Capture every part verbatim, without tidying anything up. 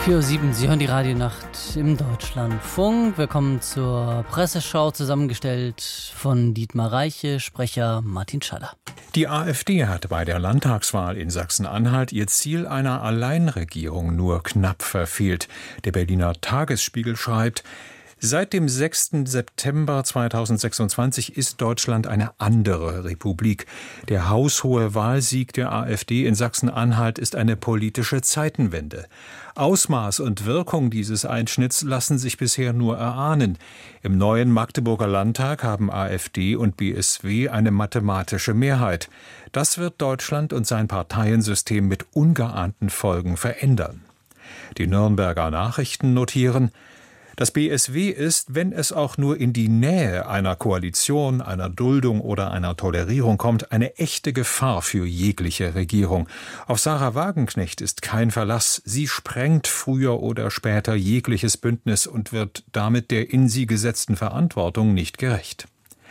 vier Uhr sieben, Sie hören die Radionacht im Deutschlandfunk. Willkommen zur Presseschau, zusammengestellt von Dietmar Reiche, Sprecher Martin Schaller. Die AfD hat bei der Landtagswahl in Sachsen-Anhalt ihr Ziel einer Alleinregierung nur knapp verfehlt. Der Berliner Tagesspiegel schreibt: Seit dem sechsten September zweitausendsechsundzwanzig ist Deutschland eine andere Republik. Der haushohe Wahlsieg der AfD in Sachsen-Anhalt ist eine politische Zeitenwende. Ausmaß und Wirkung dieses Einschnitts lassen sich bisher nur erahnen. Im neuen Magdeburger Landtag haben AfD und B S W eine mathematische Mehrheit. Das wird Deutschland und sein Parteiensystem mit ungeahnten Folgen verändern. Die Nürnberger Nachrichten notieren: Das B S W ist, wenn es auch nur in die Nähe einer Koalition, einer Duldung oder einer Tolerierung kommt, eine echte Gefahr für jegliche Regierung. Auf Sarah Wagenknecht ist kein Verlass. Sie sprengt früher oder später jegliches Bündnis und wird damit der in sie gesetzten Verantwortung nicht gerecht.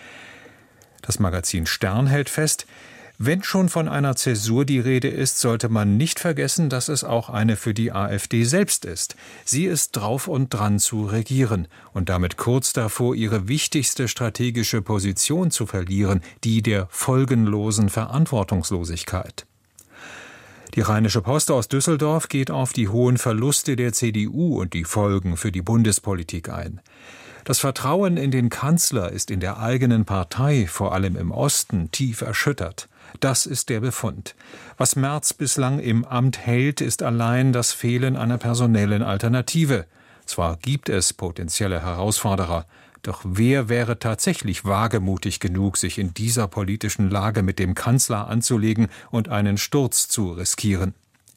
Das Magazin Stern hält fest: Wenn schon von einer Zäsur die Rede ist, sollte man nicht vergessen, dass es auch eine für die AfD selbst ist. Sie ist drauf und dran zu regieren und damit kurz davor, ihre wichtigste strategische Position zu verlieren, die der folgenlosen Verantwortungslosigkeit. Die Rheinische Post aus Düsseldorf geht auf die hohen Verluste der C D U und die Folgen für die Bundespolitik ein. Das Vertrauen in den Kanzler ist in der eigenen Partei, vor allem im Osten, tief erschüttert. Das ist der Befund. Was Merz bislang im Amt hält, ist allein das Fehlen einer personellen Alternative. Zwar gibt es potenzielle Herausforderer, doch wer wäre tatsächlich wagemutig genug, sich in dieser politischen Lage mit dem Kanzler anzulegen und einen Sturz zu riskieren?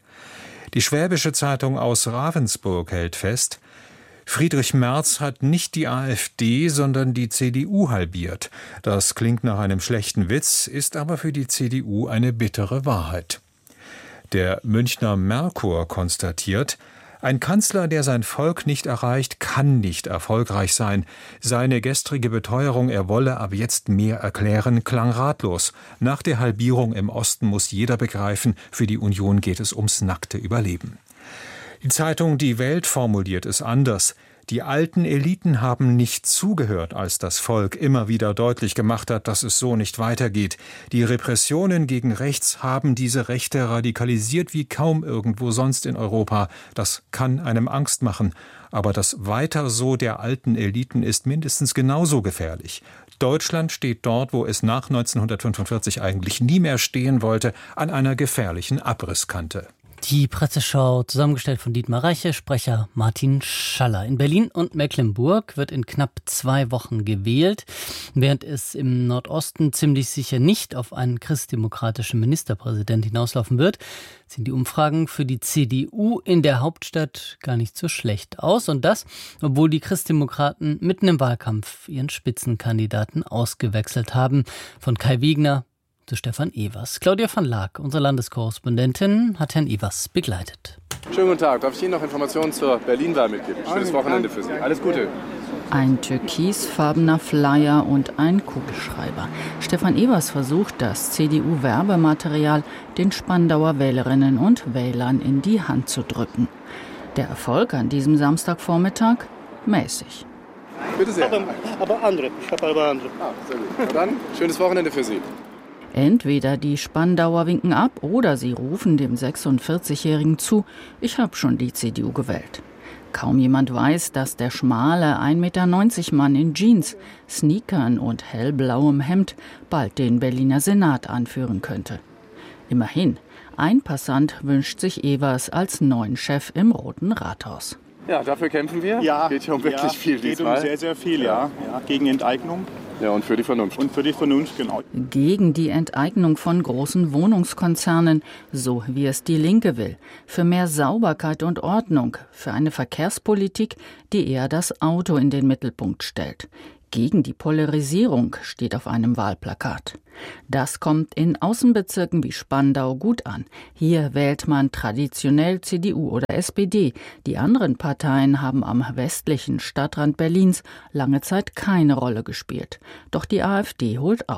Die Schwäbische Zeitung aus Ravensburg hält fest: Friedrich Merz hat nicht die AfD, sondern die C D U halbiert. Das klingt nach einem schlechten Witz, ist aber für die C D U eine bittere Wahrheit. Der Münchner Merkur konstatiert: Ein Kanzler, der sein Volk nicht erreicht, kann nicht erfolgreich sein. Seine gestrige Beteuerung, er wolle ab jetzt mehr erklären, klang ratlos. Nach der Halbierung im Osten muss jeder begreifen, für die Union geht es ums nackte Überleben. Die Zeitung Die Welt formuliert es anders: Die alten Eliten haben nicht zugehört, als das Volk immer wieder deutlich gemacht hat, dass es so nicht weitergeht. Die Repressionen gegen rechts haben diese Rechte radikalisiert wie kaum irgendwo sonst in Europa. Das kann einem Angst machen. Aber das Weiter so der alten Eliten ist mindestens genauso gefährlich. Deutschland steht dort, wo es nach neunzehnhundertfünfundvierzig eigentlich nie mehr stehen wollte, an einer gefährlichen Abrisskante. Die Presseschau, zusammengestellt von Dietmar Reiche, Sprecher Martin Schaller. In Berlin und Mecklenburg wird in knapp zwei Wochen gewählt. Während es im Nordosten ziemlich sicher nicht auf einen christdemokratischen Ministerpräsident hinauslaufen wird, sehen die Umfragen für die C D U in der Hauptstadt gar nicht so schlecht aus. Und das, obwohl die Christdemokraten mitten im Wahlkampf ihren Spitzenkandidaten ausgewechselt haben. Von Kai Wegner zu Stefan Evers. Claudia van Laak, unsere Landeskorrespondentin, hat Herrn Evers begleitet. Schönen guten Tag. Darf ich Ihnen noch Informationen zur Berlin-Wahl mitgeben? Schönes Wochenende für Sie. Alles Gute. Ein türkisfarbener Flyer und ein Kugelschreiber. Stefan Evers versucht, das C D U-Werbematerial den Spandauer Wählerinnen und Wählern in die Hand zu drücken. Der Erfolg an diesem Samstagvormittag? Mäßig. Bitte sehr. Aber, aber andere. Ich habe aber andere. Ah, sehr gut. Na dann, schönes Wochenende für Sie. Entweder die Spandauer winken ab oder sie rufen dem sechsundvierzigjährigen zu: Ich habe schon die C D U gewählt. Kaum jemand weiß, dass der schmale ein Meter neunzig Mann in Jeans, Sneakern und hellblauem Hemd bald den Berliner Senat anführen könnte. Immerhin, ein Passant wünscht sich Evers als neuen Chef im Roten Rathaus. Ja, dafür kämpfen wir. Ja, geht ja um wirklich ja, viel geht diesmal. um sehr, sehr viel, ja. ja. Gegen Enteignung. Ja, und für die Vernunft. Und für die Vernunft, genau. Gegen die Enteignung von großen Wohnungskonzernen, so wie es die Linke will. Für mehr Sauberkeit und Ordnung. Für eine Verkehrspolitik, die eher das Auto in den Mittelpunkt stellt. Gegen die Polarisierung steht auf einem Wahlplakat. Das kommt in Außenbezirken wie Spandau gut an. Hier wählt man traditionell C D U oder S P D. Die anderen Parteien haben am westlichen Stadtrand Berlins lange Zeit keine Rolle gespielt. Doch die AfD holt auf.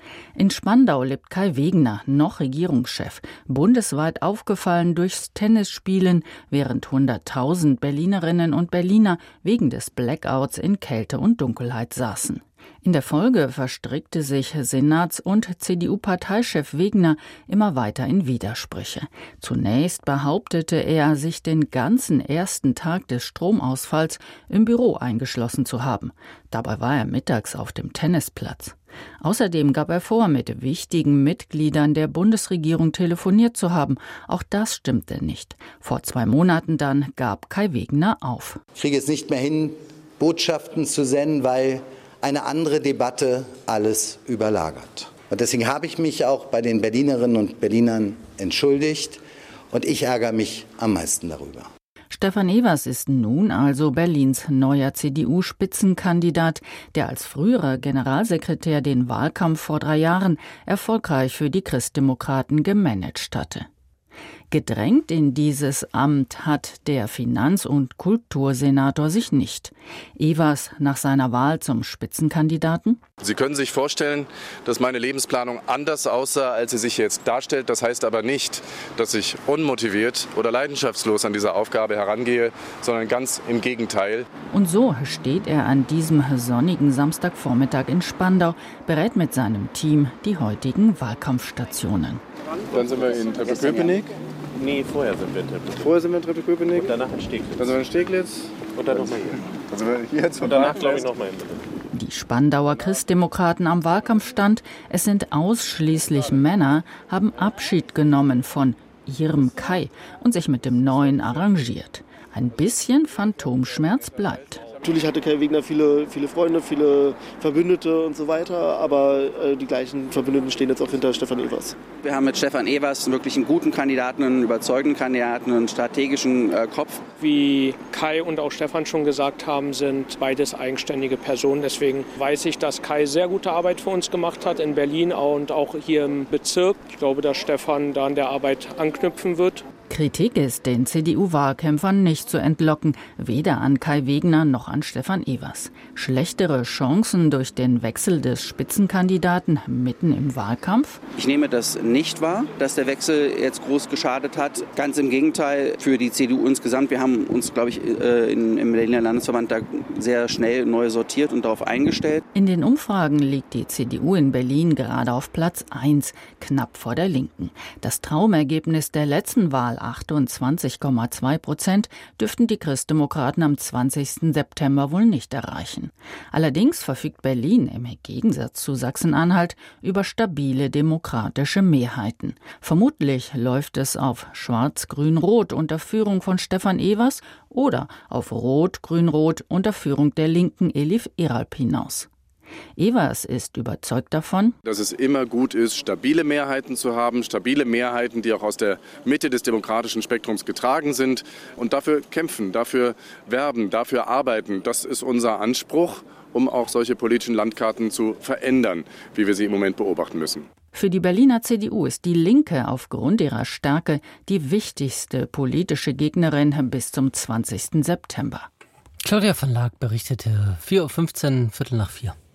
In Spandau lebt Kai Wegner, noch Regierungschef, bundesweit aufgefallen durchs Tennisspielen, während hunderttausend Berlinerinnen und Berliner wegen des Blackouts in Kälte und Dunkelheit saßen. In der Folge verstrickte sich Senats- und C D U-Parteichef Wegner immer weiter in Widersprüche. Zunächst behauptete er, sich den ganzen ersten Tag des Stromausfalls im Büro eingeschlossen zu haben. Dabei war er mittags auf dem Tennisplatz. Außerdem gab er vor, mit wichtigen Mitgliedern der Bundesregierung telefoniert zu haben. Auch das stimmte nicht. Vor zwei Monaten dann gab Kai Wegner auf. Ich kriege es nicht mehr hin, Botschaften zu senden, weil eine andere Debatte alles überlagert. Und deswegen habe ich mich auch bei den Berlinerinnen und Berlinern entschuldigt. Und ich ärgere mich am meisten darüber. Stefan Evers ist nun also Berlins neuer C D U-Spitzenkandidat, der als früherer Generalsekretär den Wahlkampf vor drei Jahren erfolgreich für die Christdemokraten gemanagt hatte. Gedrängt in dieses Amt hat der Finanz- und Kultursenator sich nicht. Evers nach seiner Wahl zum Spitzenkandidaten? Sie können sich vorstellen, dass meine Lebensplanung anders aussah, als sie sich jetzt darstellt. Das heißt aber nicht, dass ich unmotiviert oder leidenschaftslos an diese Aufgabe herangehe, sondern ganz im Gegenteil. Und so steht er an diesem sonnigen Samstagvormittag in Spandau, berät mit seinem Team die heutigen Wahlkampfstationen. Dann sind wir in Treptow-Köpenick. Nee, vorher sind wir in Treptow. Vorher sind wir in Treptow-Köpenick. Und danach in Steglitz. Dann sind wir in Steglitz. Und dann nochmal hier. Dann sind wir hier jetzt. Und danach, glaube ich, nochmal in Berlin. Die Spandauer Christdemokraten am Wahlkampfstand, es sind ausschließlich Männer, haben Abschied genommen von ihrem Kai und sich mit dem Neuen arrangiert. Ein bisschen Phantomschmerz bleibt. Natürlich hatte Kai Wegner viele, viele Freunde, viele Verbündete und so weiter, aber äh, die gleichen Verbündeten stehen jetzt auch hinter Stefan Evers. Wir haben mit Stefan Evers wirklich einen guten Kandidaten, einen überzeugenden Kandidaten, einen strategischen äh, Kopf. Wie Kai und auch Stefan schon gesagt haben, sind beides eigenständige Personen. Deswegen weiß ich, dass Kai sehr gute Arbeit für uns gemacht hat in Berlin und auch hier im Bezirk. Ich glaube, dass Stefan da an der Arbeit anknüpfen wird. Kritik ist den C D U-Wahlkämpfern nicht zu entlocken, weder an Kai Wegner noch an Stefan Evers. Schlechtere Chancen durch den Wechsel des Spitzenkandidaten mitten im Wahlkampf? Ich nehme das nicht wahr, dass der Wechsel jetzt groß geschadet hat. Ganz im Gegenteil für die C D U insgesamt. Wir haben uns, glaube ich, in, im Berliner Landesverband da sehr schnell neu sortiert und darauf eingestellt. In den Umfragen liegt die C D U in Berlin gerade auf Platz eins, knapp vor der Linken. Das Traumergebnis der letzten Wahl, achtundzwanzig Komma zwei Prozent, dürften die Christdemokraten am zwanzigsten September wohl nicht erreichen. Allerdings verfügt Berlin im Gegensatz zu Sachsen-Anhalt über stabile demokratische Mehrheiten. Vermutlich läuft es auf Schwarz-Grün-Rot unter Führung von Stefan Evers oder auf Rot-Grün-Rot unter Führung der Linken Elif Eralp hinaus. Evers ist überzeugt davon, dass es immer gut ist, stabile Mehrheiten zu haben, stabile Mehrheiten, die auch aus der Mitte des demokratischen Spektrums getragen sind und dafür kämpfen, dafür werben, dafür arbeiten. Das ist unser Anspruch, um auch solche politischen Landkarten zu verändern, wie wir sie im Moment beobachten müssen. Für die Berliner C D U ist die Linke aufgrund ihrer Stärke die wichtigste politische Gegnerin bis zum zwanzigsten September. Claudia van Laak berichtete vier Uhr fünfzehn, Viertel nach vier.